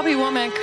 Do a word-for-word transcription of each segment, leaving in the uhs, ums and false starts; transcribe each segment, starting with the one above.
Bobby Womack,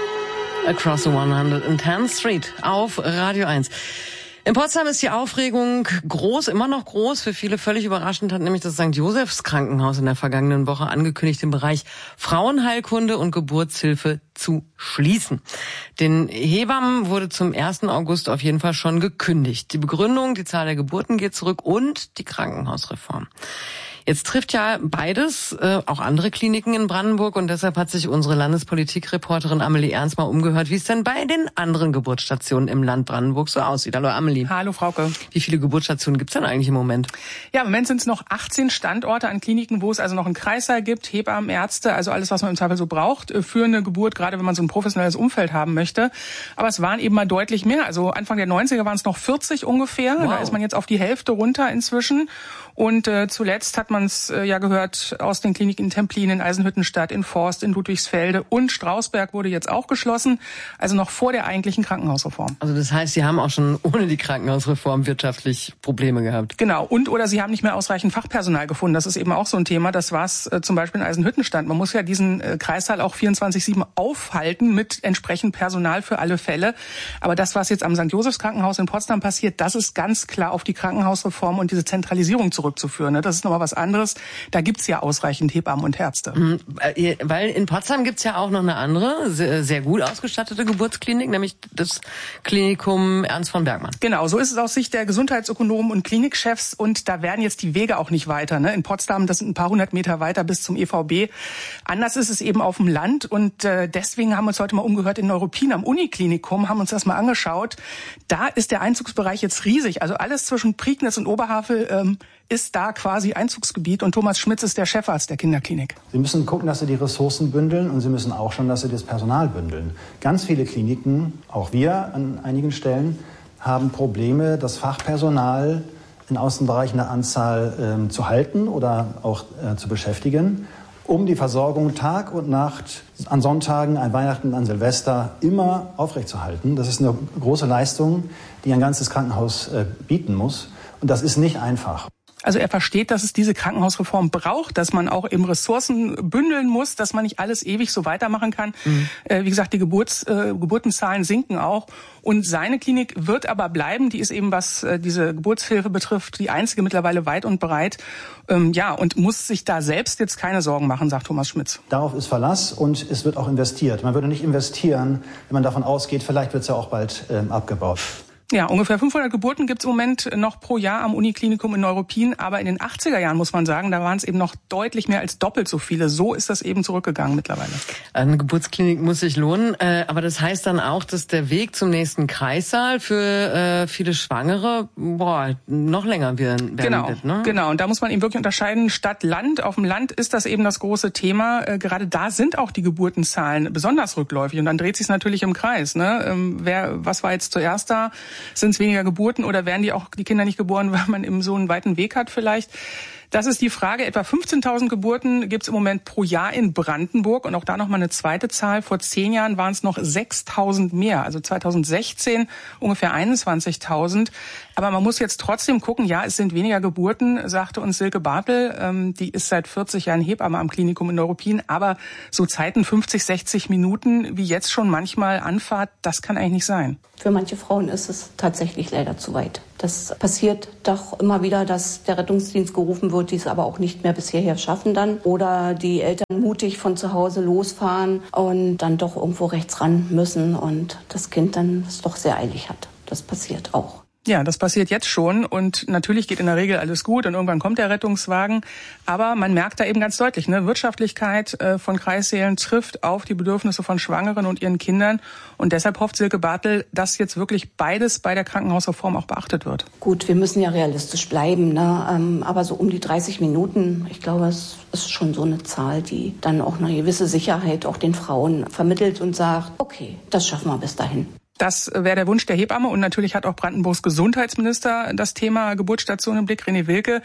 Across the hundertzehnten Street auf Radio eins. In Potsdam ist die Aufregung groß, immer noch groß. Für viele völlig überraschend hat nämlich das Sankt Josephs Krankenhaus in der vergangenen Woche angekündigt, den Bereich Frauenheilkunde und Geburtshilfe zu schließen. Den Hebammen wurde zum ersten August auf jeden Fall schon gekündigt. Die Begründung, die Zahl der Geburten geht zurück und die Krankenhausreform. Jetzt trifft ja beides, äh, auch andere Kliniken in Brandenburg, und deshalb hat sich unsere Landespolitikreporterin Amelie Ernst mal umgehört, wie es denn bei den anderen Geburtsstationen im Land Brandenburg so aussieht. Hallo Amelie. Hallo Frauke. Wie viele Geburtsstationen gibt's denn eigentlich im Moment? Ja, im Moment sind es noch achtzehn Standorte an Kliniken, wo es also noch einen Kreissaal gibt, Hebammen, Ärzte, also alles, was man im Zweifel so braucht für eine Geburt, gerade wenn man so ein professionelles Umfeld haben möchte. Aber es waren eben mal deutlich mehr. Also Anfang der neunziger waren es noch vierzig ungefähr. Wow. Da ist man jetzt auf die Hälfte runter inzwischen. Und äh, zuletzt hat man es äh, ja gehört aus den Kliniken in Templin, in Eisenhüttenstadt, in Forst, in Ludwigsfelde und Strausberg wurde jetzt auch geschlossen. Also noch vor der eigentlichen Krankenhausreform. Also das heißt, Sie haben auch schon ohne die Krankenhausreform wirtschaftlich Probleme gehabt. Genau. Und oder Sie haben nicht mehr ausreichend Fachpersonal gefunden. Das ist eben auch so ein Thema. Das war es äh, zum Beispiel in Eisenhüttenstadt. Man muss ja diesen äh, Kreissaal auch vierundzwanzig sieben aufhalten mit entsprechend Personal für alle Fälle. Aber das, was jetzt am Sankt Josephs Krankenhaus in Potsdam passiert, das ist ganz klar auf die Krankenhausreform und diese Zentralisierung zurück. zurückzuführen. Das ist nochmal was anderes. Da gibt's ja ausreichend Hebammen und Ärzte. Mhm, weil in Potsdam gibt's ja auch noch eine andere, sehr, sehr gut ausgestattete Geburtsklinik, nämlich das Klinikum Ernst von Bergmann. Genau, so ist es aus Sicht der Gesundheitsökonomen und Klinikchefs. Und da werden jetzt die Wege auch nicht weiter. Ne? In Potsdam, das sind ein paar hundert Meter weiter bis zum E V B. Anders ist es eben auf dem Land. Und äh, deswegen haben wir uns heute mal umgehört in Neuruppin am Uniklinikum, haben uns das mal angeschaut. Da ist der Einzugsbereich jetzt riesig. Also alles zwischen Prignitz und Oberhavel ähm, ist da quasi Einzugsgebiet, und Thomas Schmitz ist der Chefarzt der Kinderklinik. Sie müssen gucken, dass Sie die Ressourcen bündeln, und Sie müssen auch schon, dass Sie das Personal bündeln. Ganz viele Kliniken, auch wir an einigen Stellen, haben Probleme, das Fachpersonal in Außenbereichen der Anzahl ähm, zu halten oder auch äh, zu beschäftigen, um die Versorgung Tag und Nacht, an Sonntagen, an Weihnachten, an Silvester immer aufrechtzuerhalten. Das ist eine große Leistung, die ein ganzes Krankenhaus äh, bieten muss. Und das ist nicht einfach. Also er versteht, dass es diese Krankenhausreform braucht, dass man auch eben Ressourcen bündeln muss, dass man nicht alles ewig so weitermachen kann. Mhm. Äh, wie gesagt, die Geburts, äh, Geburtenzahlen sinken auch. Und seine Klinik wird aber bleiben. Die ist eben, was äh, diese Geburtshilfe betrifft, die einzige mittlerweile weit und breit. Ähm, ja, und muss sich da selbst jetzt keine Sorgen machen, sagt Thomas Schmitz. Darauf ist Verlass, und es wird auch investiert. Man würde nicht investieren, wenn man davon ausgeht, vielleicht wird es ja auch bald ähm, abgebaut. Ja, ungefähr fünfhundert Geburten gibt's im Moment noch pro Jahr am Uniklinikum in Neuruppin. Aber in den achtziger Jahren, muss man sagen, da waren es eben noch deutlich mehr als doppelt so viele. So ist das eben zurückgegangen mittlerweile. Eine Geburtsklinik muss sich lohnen. Äh, aber das heißt dann auch, dass der Weg zum nächsten Kreissaal für äh, viele Schwangere boah, noch länger werden, werden genau, wird. Ne? Genau, und da muss man eben wirklich unterscheiden, Stadt, Land. Auf dem Land ist das eben das große Thema. Äh, gerade da sind auch die Geburtenzahlen besonders rückläufig. Und dann dreht sich natürlich im Kreis. Ne? Ähm, wer, was war jetzt zuerst da? Sind es weniger Geburten oder werden die auch die Kinder nicht geboren, weil man eben so einen weiten Weg hat vielleicht? Das ist die Frage. Etwa fünfzehntausend Geburten gibt es im Moment pro Jahr in Brandenburg. Und auch da nochmal eine zweite Zahl. Vor zehn Jahren waren es noch sechstausend mehr. Also zweitausendsechzehn ungefähr einundzwanzigtausend. Aber man muss jetzt trotzdem gucken, ja, es sind weniger Geburten, sagte uns Silke Bartel. Ähm, die ist seit vierzig Jahren Hebamme am Klinikum in Neuruppin. Aber so Zeiten fünfzig, sechzig Minuten, wie jetzt schon manchmal Anfahrt, das kann eigentlich nicht sein. Für manche Frauen ist es tatsächlich leider zu weit. Das passiert doch immer wieder, dass der Rettungsdienst gerufen wird, die es aber auch nicht mehr bis hierher schaffen dann. Oder die Eltern mutig von zu Hause losfahren und dann doch irgendwo rechts ran müssen und das Kind dann es doch sehr eilig hat. Das passiert auch. Ja, das passiert jetzt schon, und natürlich geht in der Regel alles gut und irgendwann kommt der Rettungswagen. Aber man merkt da eben ganz deutlich, ne, Wirtschaftlichkeit äh, von Kreissälen trifft auf die Bedürfnisse von Schwangeren und ihren Kindern. Und deshalb hofft Silke Bartel, dass jetzt wirklich beides bei der Krankenhausreform auch beachtet wird. Gut, wir müssen ja realistisch bleiben, ne? Ähm, aber so um die dreißig Minuten, ich glaube, es ist schon so eine Zahl, die dann auch eine gewisse Sicherheit auch den Frauen vermittelt und sagt, okay, das schaffen wir bis dahin. Das wäre der Wunsch der Hebamme, und natürlich hat auch Brandenburgs Gesundheitsminister das Thema Geburtsstation im Blick, René Wilke.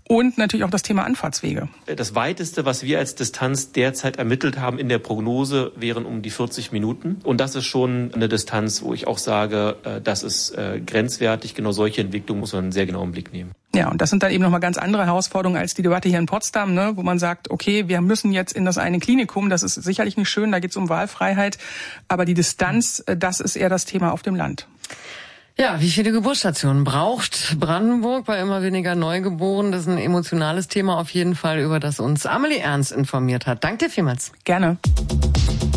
Und natürlich auch das Thema Anfahrtswege. Das weiteste, was wir als Distanz derzeit ermittelt haben in der Prognose, wären um die vierzig Minuten. Und das ist schon eine Distanz, wo ich auch sage, das ist grenzwertig. Genau solche Entwicklungen muss man sehr genau im Blick nehmen. Ja, und das sind dann eben nochmal ganz andere Herausforderungen als die Debatte hier in Potsdam, ne, wo man sagt, okay, wir müssen jetzt in das eine Klinikum, das ist sicherlich nicht schön, da geht es um Wahlfreiheit, aber die Distanz, das ist eher das Thema auf dem Land. Ja, wie viele Geburtsstationen braucht Brandenburg bei immer weniger Neugeborenen? Das ist ein emotionales Thema auf jeden Fall, über das uns Amelie Ernst informiert hat. Danke dir vielmals. Gerne.